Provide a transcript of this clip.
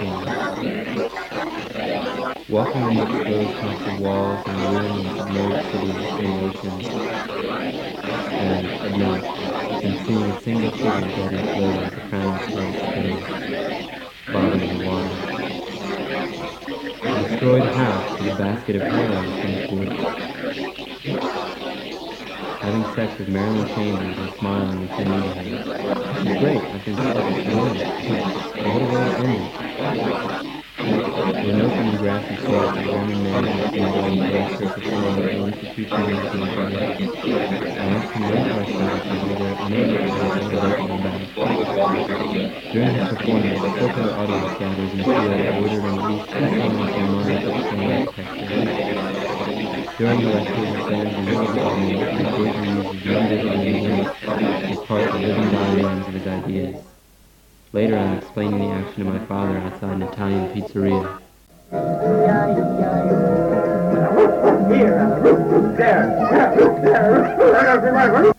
change. Walking on the exposed concrete walls and the ruins of submerged cities between oceans and at night, and seeing a single figure dead and floating with a crown of scarlet spinning, bobbing in the water. A destroyed house with a basket of heroin finished wood. Having sex with Marilyn Chambers and smiling and saying to her, "She's great, I can see that it's good." And what a way to end it. In an open and grassy field, a German man and a boy embraced her before the institution of the empire. I asked him what ourselves and whether any of us had spoken about it. During his performance, a popular audience gathers in the field ordered and released excellent and modern architecture. During the lecture, he said the middle of the audience and occasionally uses non-visual movement as part of the living diagrams of his ideas. Later, I'm explaining the action to my father outside an Italian pizzeria. Here, there, there,